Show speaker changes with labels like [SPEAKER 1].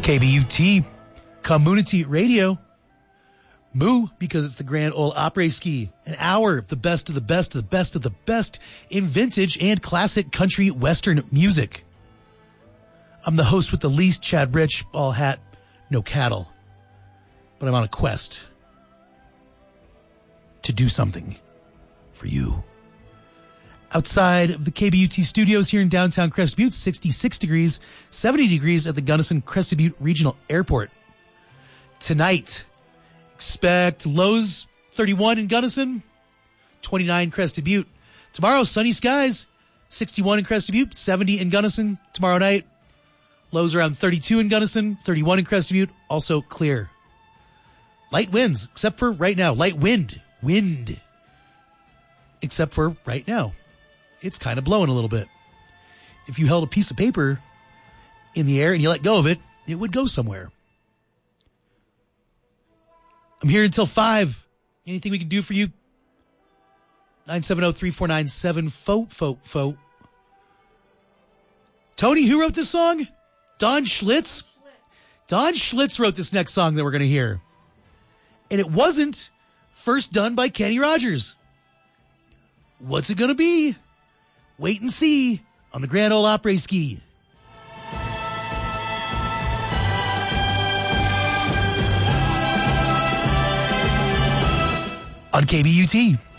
[SPEAKER 1] KBUT, Community Radio. Moo, because it's the Grand Ole Opry Ski. An hour of the best of the best of the best of the best in vintage and classic country western music. I'm the host with the least, Chad Rich, all hat, no cattle. But I'm on a quest to do something for you. Outside of the KBUT studios here in downtown Crested Butte, 66 degrees, 70 degrees at the Gunnison Crested Butte Regional Airport. Tonight, expect lows 31 in Gunnison, 29 Crested Butte. Tomorrow, sunny skies, 61 in Crested Butte, 70 in Gunnison. Tomorrow night, lows around 32 in Gunnison, 31 in Crested Butte, also clear. Light winds, except for right now. Light wind, except for right now. It's kind of blowing a little bit. If you held a piece of paper in the air and you let go of it, it would go somewhere. I'm here until 5. Anything we can do for you? 970-349-7444. Tony, who wrote this song? Don Schlitz? Don Schlitz wrote this next song that we're going to hear. And it wasn't first done by Kenny Rogers. What's it going to be? Wait and see on the Grand Ole Opry Ski. On KBUT.